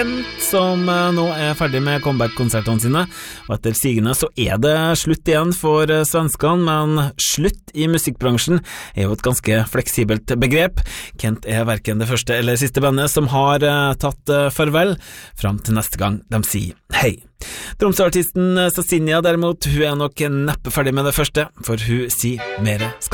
Kent, som nå ferdig med comeback-konsertene sine, og etter sigende så det slutt igjen for svenskene, men slutt i musikkbransjen jo et ganske fleksibelt begrep. Kent hverken det første eller siste bandet som har tatt farvel, fram til neste gang de sier hei. Tromsø-artisten Sassinia derimot, hun nok neppe ferdig med det første, for hun sier mere skal